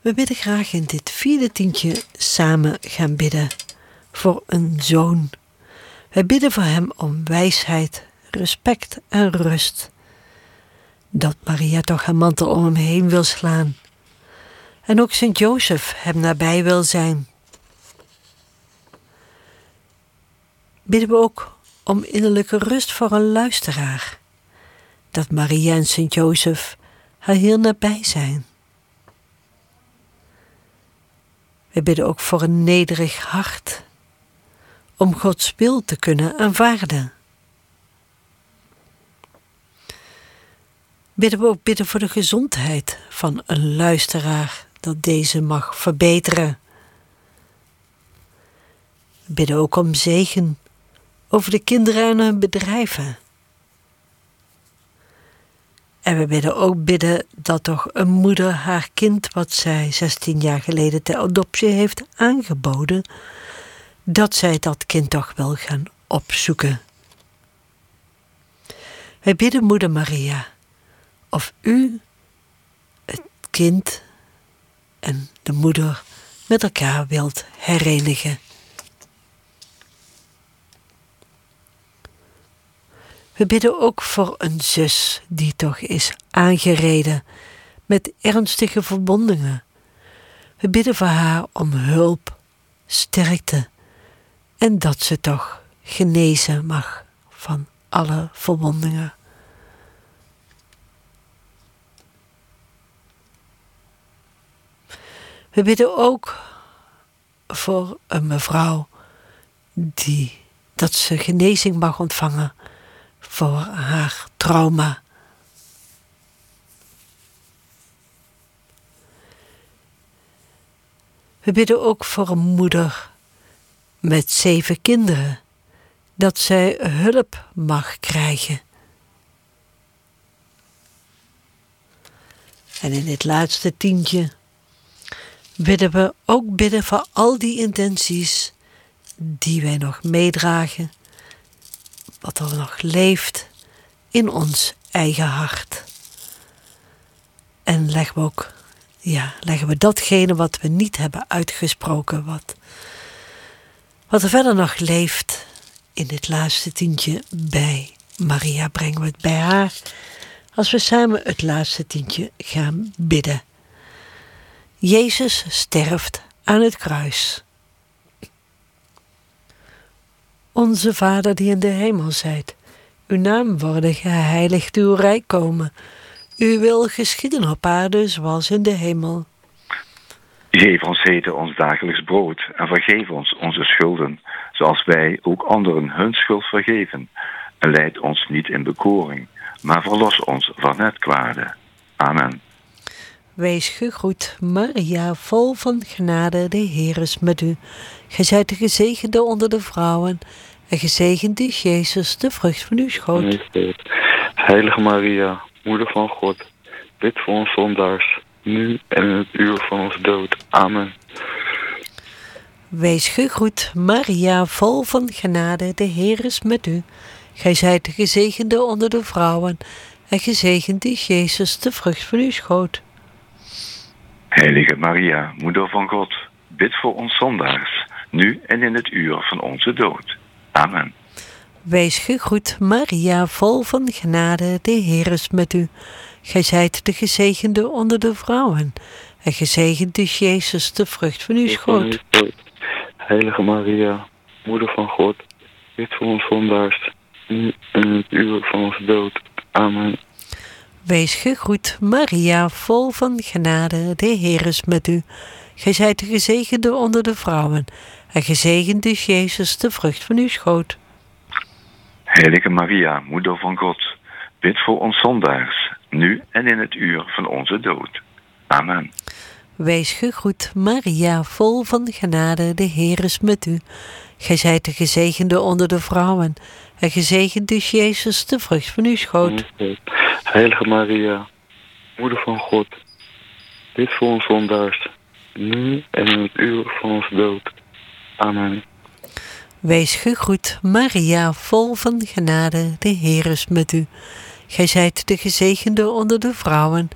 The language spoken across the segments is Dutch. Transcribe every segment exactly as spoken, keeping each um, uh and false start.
We willen graag in dit vierde tientje samen gaan bidden voor een zoon. Wij bidden voor hem om wijsheid, respect en rust. Dat Maria toch haar mantel om hem heen wil slaan. En ook Sint Jozef hem nabij wil zijn. Bidden we ook om innerlijke rust voor een luisteraar. Dat Maria en Sint Jozef haar heel nabij zijn. We bidden ook voor een nederig hart, om Gods wil te kunnen aanvaarden. Bidden we ook bidden voor de gezondheid van een luisteraar, dat deze mag verbeteren. We bidden ook om zegen over de kinderen en hun bedrijven. En we bidden ook bidden dat toch een moeder haar kind, wat zij zestien jaar geleden ter adoptie heeft aangeboden, dat zij dat kind toch wil gaan opzoeken. Wij bidden moeder Maria, of u het kind en de moeder met elkaar wilt herenigen. We bidden ook voor een zus die toch is aangereden met ernstige verwondingen. We bidden voor haar om hulp, sterkte en dat ze toch genezen mag van alle verwondingen. We bidden ook voor een mevrouw die dat ze genezing mag ontvangen voor haar trauma. We bidden ook voor een moeder met zeven kinderen, dat zij hulp mag krijgen. En in dit laatste tientje willen we ook bidden voor al die intenties die wij nog meedragen, wat er nog leeft in ons eigen hart. En leggen we ook, ja, leggen we datgene wat we niet hebben uitgesproken, wat, wat er verder nog leeft in dit laatste tientje bij Maria, brengen we het bij haar, als we samen het laatste tientje gaan bidden. Jezus sterft aan het kruis. Onze Vader die in de hemel zijt, uw naam worden geheiligd, uw rijk komen. Uw wil geschieden op aarde zoals in de hemel. Geef ons heden ons dagelijks brood en vergeef ons onze schulden, zoals wij ook anderen hun schuld vergeven. En leid ons niet in bekoring, maar verlos ons van het kwade. Amen. Wees gegroet, Maria, vol van genade, de Heer is met u. Gij zijt de gezegende onder de vrouwen, en gezegend is Jezus, de vrucht van uw schoot. Heilige Maria, moeder van God, bid voor ons zondaars, nu en in het uur van onze dood. Amen. Wees gegroet, Maria, vol van genade, de Heer is met u. Gij zijt de gezegende onder de vrouwen, en gezegend is Jezus, de vrucht van uw schoot. Heilige Maria, moeder van God, bid voor ons zondaars, nu en in het uur van onze dood. Amen. Wees gegroet, Maria, vol van genade, de Heer is met u. Gij zijt de gezegende onder de vrouwen, en gezegend is Jezus, de vrucht van uw schoot. Heilige Maria, moeder van God, bid voor ons zondaars, nu en in het uur van onze dood. Amen. Wees gegroet, Maria, vol van genade, de Heer is met u. Gij zijt de gezegende onder de vrouwen, en gezegend is Jezus, de vrucht van uw schoot. Heilige Maria, moeder van God, bid voor ons zondaars, nu en in het uur van onze dood. Amen. Wees gegroet, Maria, vol van genade, de Heer is met u. Gij zijt de gezegende onder de vrouwen, en gezegend is Jezus, de vrucht van uw schoot. Heilige Maria, moeder van God, bid voor ons zondaars, nu en in het uur van onze dood. Amen. Wees gegroet, Maria, vol van genade, de Heer is met u. Gij zijt de gezegende onder de vrouwen,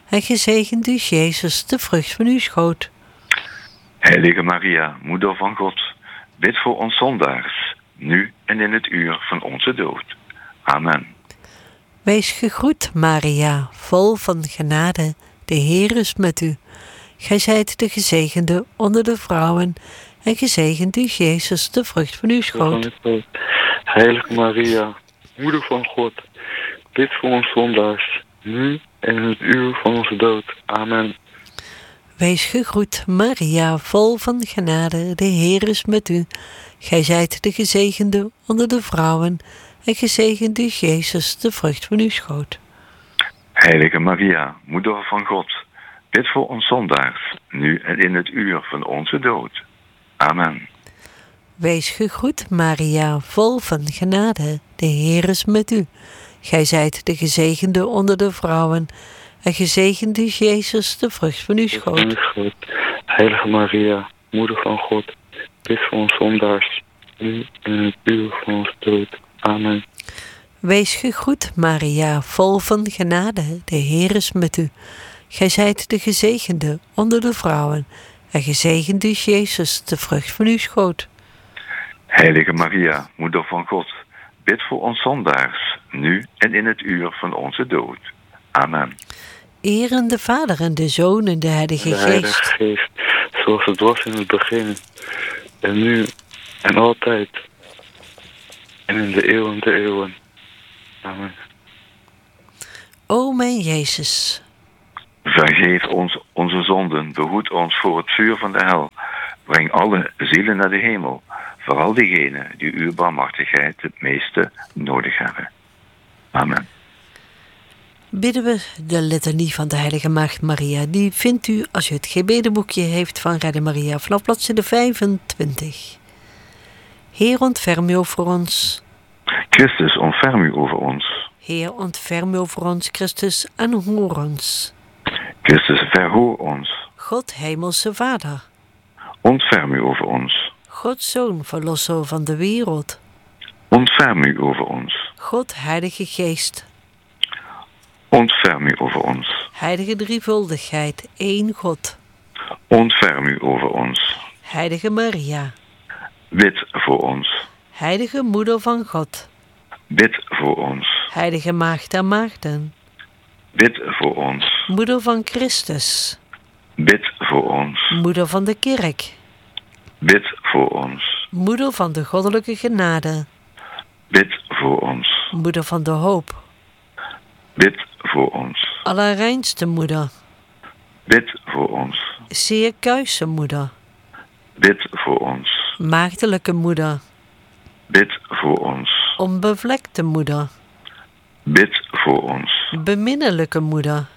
en gezegend is Jezus, de vrucht van uw schoot. Heilige Maria, Moeder van God, bid voor ons zondaars, nu en in het uur van onze dood. Amen. Wees gegroet, Maria, vol van genade, de Heer is met u. Gij zijt de gezegende onder de vrouwen, en gezegend is Jezus, de vrucht van uw schoot. Heilige Maria, Moeder van God, bid voor ons zondaars, nu en in het uur van onze dood. Amen. Wees gegroet, Maria, vol van genade, de Heer is met u. Gij zijt de gezegende onder de vrouwen, en gezegend is Jezus, de vrucht van uw schoot. Heilige Maria, Moeder van God, bid voor ons zondaars, nu en in het uur van onze dood. Amen. Wees gegroet, Maria, vol van genade, de Heer is met u. Gij zijt de gezegende onder de vrouwen, en gezegend is Jezus, de vrucht van uw schoot. Heilige Maria, Moeder van God, bid voor ons zondaars, nu en in het uur van onze dood. Amen. Wees gegroet, Maria, vol van genade, de Heer is met u. Gij zijt de gezegende onder de vrouwen, en gezegend is Jezus, de vrucht van uw schoot. Heilige Maria, Moeder van God, bid voor ons zondaars, nu en in het uur van onze dood. Amen. Eren de Vader en de Zoon en de Heilige De Heilige Geest. Geest, zoals het was in het begin, en nu en altijd, en in de eeuwen der eeuwen. Amen. O mijn Jezus, Vergeef ons onze zonden, behoed ons voor het vuur van de hel. Breng alle zielen naar de hemel, vooral diegenen die uw barmhartigheid het meeste nodig hebben. Amen. bidden we de litanie van de Heilige Maagd Maria. Die vindt u als u het gebedenboekje heeft van Radio Maria vanaf bladzijde vijfentwintig. Heer, ontferm u over ons. Christus, ontferm u over ons. Heer, ontferm u over ons, Christus, en hoor ons. Christus, verhoor ons. God, Hemelse Vader. Ontferm u over ons. God, Zoon, verlosser van de wereld. Ontferm u over ons. God, Heilige Geest. Ontferm u over ons. Heilige drievuldigheid, één God. Ontferm u over ons. Heilige Maria. Bid voor ons. Heilige Moeder van God. Bid voor ons. Heilige Maagd der Maagden. Bid voor ons. Moeder van Christus. Bid voor ons. Moeder van de Kerk. Bid voor ons. Moeder van de goddelijke genade. Bid voor ons. Moeder van de hoop. Bid voor ons. Allerreinste moeder. Bid voor ons. Zeer kuise moeder. Bid voor ons. Maagdelijke moeder. Bid voor ons. Onbevlekte moeder. Bid voor ons. Beminnelijke moeder.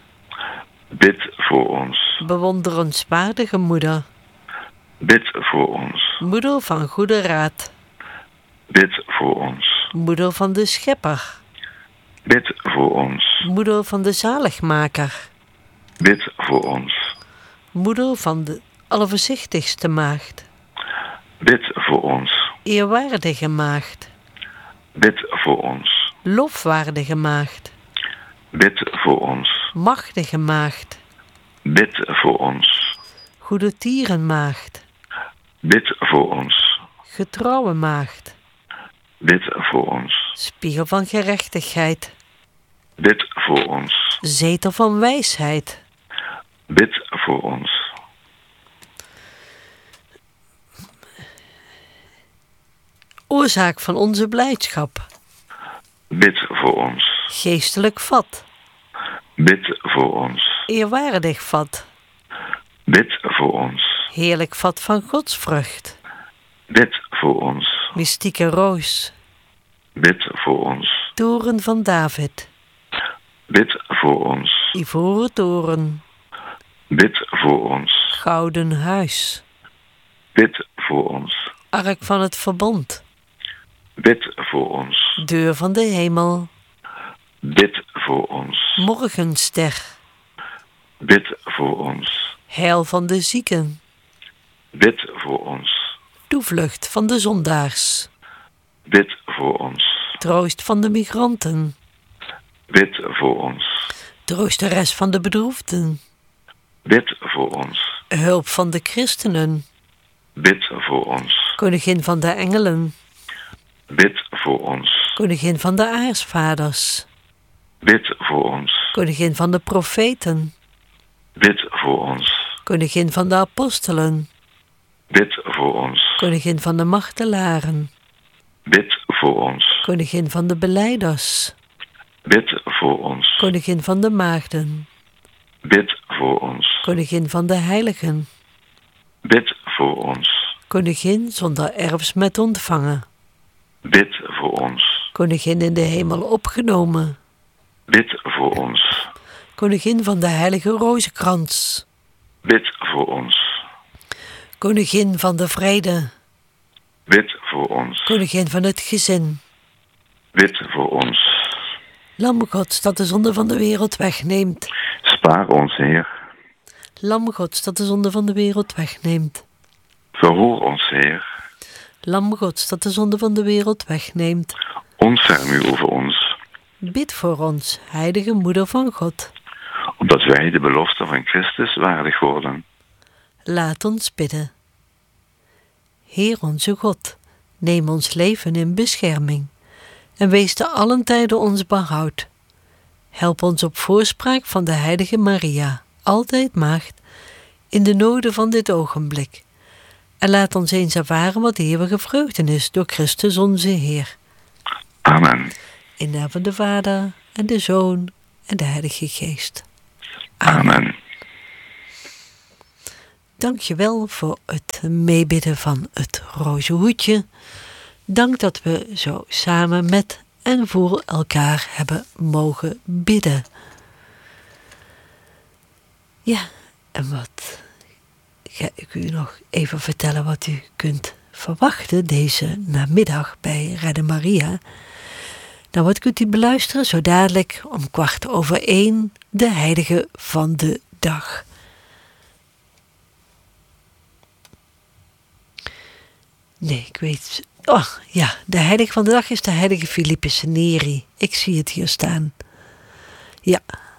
Bid voor ons. Bewonderenswaardige moeder. Bid voor ons. Moeder van goede raad. Bid voor ons. Moeder van de Schepper. Bid voor ons. Moeder van de Zaligmaker. Bid voor ons. Moeder van de Allervoorzichtigste Maagd. Bid voor ons. Eerwaardige Maagd. Bid voor ons. Lofwaardige Maagd. Bid voor ons. Machtige Maagd. Bid voor ons. Goede Tierenmaagd. Bid voor ons. Getrouwe Maagd. Bid voor ons. Spiegel van gerechtigheid. Bid voor ons. Zetel van wijsheid. Bid voor ons. Oorzaak van onze blijdschap. Bid voor ons. Geestelijk vat. Bid voor ons. Eerwaardig vat. Bid voor ons. Heerlijk vat van godsvrucht. Bid voor ons. Mystieke roos. Bid voor ons. Toren van David. Bid voor ons. Ivoren toren. Bid voor ons. Gouden huis. Bid voor ons. Ark van het verbond. Bid voor ons. Deur van de hemel. Bid voor ons. Morgenster. Bid voor ons. Heil van de zieken. Bid voor ons. Toevlucht van de zondaars. Bid voor ons. Troost van de migranten. Bid voor ons. Troosteres van de bedroefden. Bid voor ons. Hulp van de christenen. Bid voor ons. Koningin van de engelen. Bid voor ons. Koningin van de aartsvaders. Bid voor ons. Koningin van de profeten. Bid voor ons. Koningin van de apostelen. Bid voor ons. Koningin van de martelaren. Bid voor ons. Koningin van de belijders. Bid voor ons. Koningin van de maagden. Bid voor ons. Koningin van de heiligen. Bid voor ons. Koningin zonder erfs met ontvangen. Bid voor ons. Koningin in de hemel opgenomen. Bid voor ons. Koningin van de heilige rozenkrans. Bid voor ons. Koningin van de vrede. Bid voor ons. Koningin van het gezin. Bid voor ons. Lam Gods dat de zonde van de wereld wegneemt. Spaar ons, Heer. Lam Gods dat de zonde van de wereld wegneemt. Verhoor ons, Heer. Lam Gods dat de zonde van de wereld wegneemt. Ontferm u over ons, Bid voor ons, heilige moeder van God. opdat wij de belofte van Christus waardig worden. Laat ons bidden. Heer onze God, neem ons leven in bescherming en wees te allen tijden ons behoud. Help ons op voorspraak van de heilige Maria, altijd maagd, in de noden van dit ogenblik. En laat ons eens ervaren wat eeuwige vreugde is door Christus onze Heer. Amen. In de naam van de Vader en de Zoon en de Heilige Geest. Amen. Dank je wel voor het meebidden van het rozenhoedje. Dank dat we zo samen met en voor elkaar hebben mogen bidden. Ja, en wat ga ik u nog even vertellen wat u kunt verwachten deze namiddag bij Radio Maria. Nou, wat kunt u beluisteren? Zo dadelijk om kwart over één, de heilige van de dag. Nee, ik weet... Oh, ja, de heilige van de dag is de heilige Philippus Neri. Ik zie het hier staan. Ja,